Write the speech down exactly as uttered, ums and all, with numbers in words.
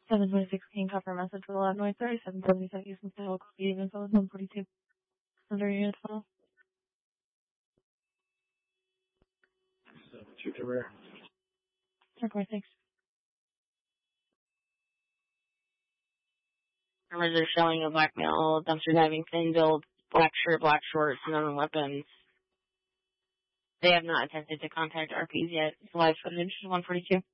seven twenty-six King Copper message with a loud noise. thirty-seven seventy-seven East Mistake Speed info one forty-two. Under unit twelve. Shoot to rear. Record, thanks. Cameras are showing a black male, dumpster diving, thin build, black shirt, black shorts, known weapons. They have not attempted to contact R Ps yet. Live footage one forty-two.